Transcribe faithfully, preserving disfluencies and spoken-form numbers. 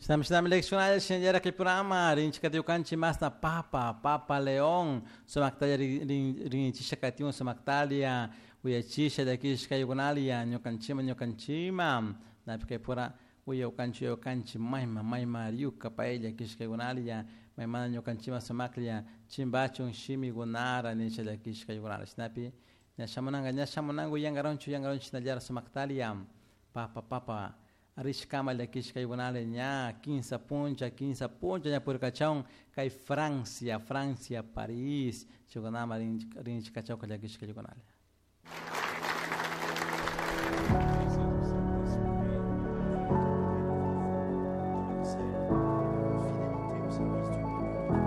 Estamos na eleição de senhora aquele programa, rinchi kati ukanchi mas na Papa, Papa Leon, sumaktalia rinchi shakatiun sumaktalia, uyachisha daqui shkayugunalia, nyokanchima nyokanchima, na porque pura uya ukanchi ukanchi maima maima riuka paella kishkayugunalia, maima nyokanchima sumaklia, chimbachun shimi gunara nisha daqui shkayugunalia, snapi, nyashamunanga nyashamunanga yangaronchu yangaronchu naljara sumaktalia, Papa Papa Arish kama le kish kay gunale nya quinze poncha quinze poncha nya por cachão kay Francia Francia Paris chuganama rin rin cachão kay kish kay gunale